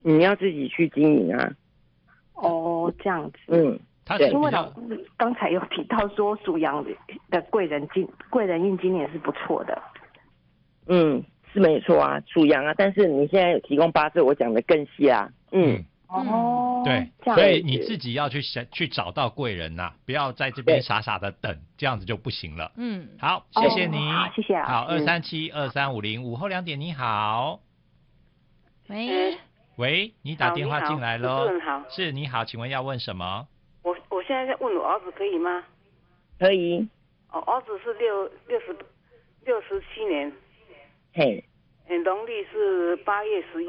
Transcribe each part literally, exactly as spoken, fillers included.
你要自己去经营啊。 哦，这样子。 嗯， 他是因为比较老师刚才有提到说属羊的贵人今贵人运今年是不错的。 嗯，是没错啊，属羊啊，但是你现在有提供八字，我讲的更细啊。嗯。 嗯哦， 对， 这样所以你自己要去想去找到贵人呐、啊，不要在这边傻傻的等，这样子就不行了。 嗯， 好，谢谢你， 哦、好，谢谢啊。 好，二三七二三五零，午后两点，你好。 喂， 喂，你打电话进来喽。 主持人好， 是你好，请问要问什么？ 我我现在在问我儿子可以吗？ 可以。 哦，儿子是六六十六十七年， 嘿， 农历是八月十一。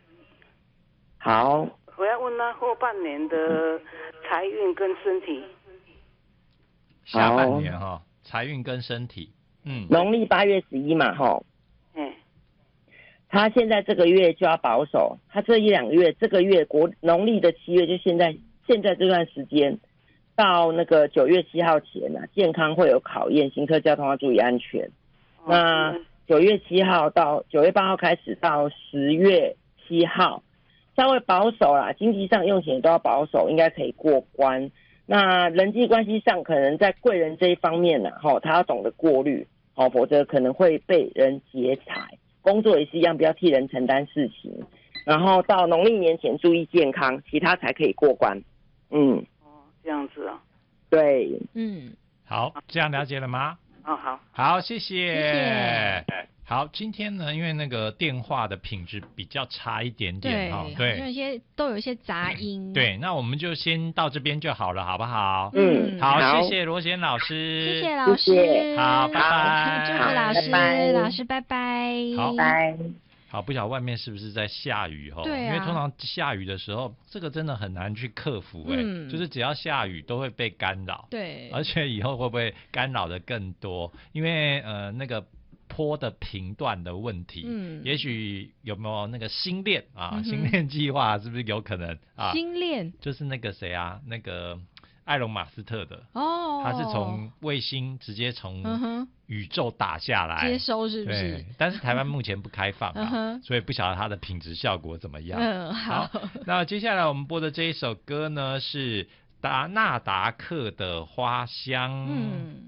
好。 我要问他后半年的财运跟身体。 下半年哈、哦，财运跟身体，嗯， 农历八月十一嘛，哈。 嗯。 他现在这个月就要保守，他这一两个月，这个月国农历的七月就现在现在这段时间，到那个九月七号前啊，健康会有考验，行车交通要注意安全。哦、那九月七号到九月八号开始到十月七号。稍微保守啦，经济上用钱都要保守，应该可以过关。那人际关系上，可能在贵人这一方面呢，哈，他要懂得过滤，哦，否则可能会被人劫财。工作也是一样，不要替人承担事情。然后到农历年前注意健康，其他才可以过关。嗯， 哦，这样子啊。 对， 嗯， 好，这样了解了吗？ 哦，好， 好，谢谢。 谢谢。 好，今天呢，因为那个电话的品质比较差一点点哈，对， 有一些都有一些杂音。 对，那我们就先到这边就好了，好不好？ 嗯， 好， 好谢谢罗贤老师， 谢谢老师， 谢谢好，拜拜， 祝福老师， 拜拜老师拜拜， 好， 拜。 好，不晓得外面是不是在下雨哈、哦？ 对啊， 因为通常下雨的时候，这个真的很难去克服哎、欸嗯，就是只要下雨都会被干扰。 对， 而且以后会不会干扰的更多？因为呃那个坡的频段的问题，嗯，也许有没有那个星链啊？嗯、星链计划是不是有可能啊？ 星链就是那个谁啊？那个埃隆马斯特的哦， 他是从卫星直接从宇宙打下来、嗯、 接收，是不是？ 对，但是台湾目前不开放啊， 嗯、 所以不晓得它的品质效果怎么样。 嗯，好。 好，那接下来我们播的这一首歌呢是达纳达克的花香。嗯。